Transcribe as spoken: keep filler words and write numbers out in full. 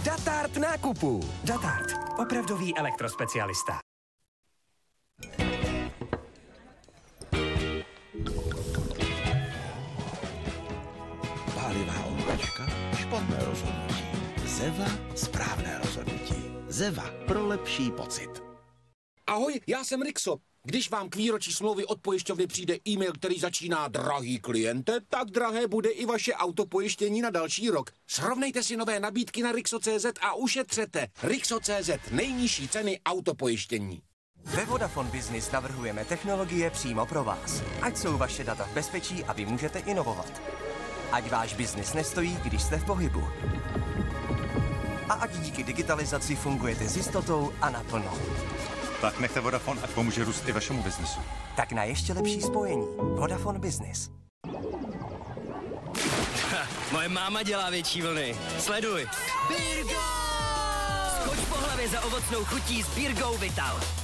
Datart nákupů. Datart. Opravdový elektrospecialista. Pálivá omáčka, špatné rozhodnutí. Zeva, správné rozhodnutí. Zeva pro lepší pocit. Ahoj, já jsem Rixo. Když vám k výročí smlouvy od pojišťovny přijde e-mail, který začíná drahý kliente, tak drahé bude i vaše autopojištění na další rok. Srovnejte si nové nabídky na Rixo tečka cé zet a ušetřete. Rixo tečka cé zet, nejnižší ceny autopojištění. Ve Vodafone Business navrhujeme technologie přímo pro vás. Ať jsou vaše data v bezpečí a vy můžete inovovat. Ať váš biznis nestojí, když jste v pohybu. A ať díky digitalizaci fungujete s jistotou a naplno. Tak nechte Vodafone, ať pomůže růst i vašemu biznesu. Tak na ještě lepší spojení. Vodafone Business. Ha, moje máma dělá větší vlny. Sleduj. Birgo! Skoč po hlavě za ovocnou chutí s Birgou Vital.